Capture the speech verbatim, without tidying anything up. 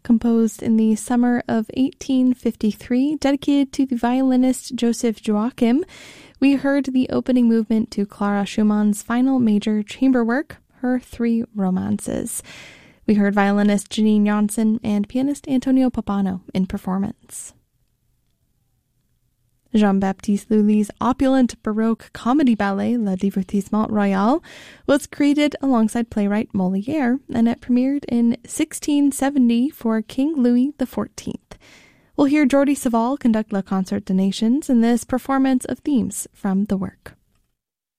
composed in the summer of eighteen fifty-three, dedicated to the violinist Joseph Joachim. We heard the opening movement to Clara Schumann's final major chamber work, Her Three Romances. We heard violinist Janine Janssen and pianist Antonio Pappano in performance. Jean-Baptiste Lully's opulent Baroque comedy ballet, Le Divertissement Royal, was created alongside playwright Molière, and it premiered in sixteen seventy for King Louis the fourteenth. We'll hear Jordi Savall conduct Le Concert des Nations in this performance of themes from the work.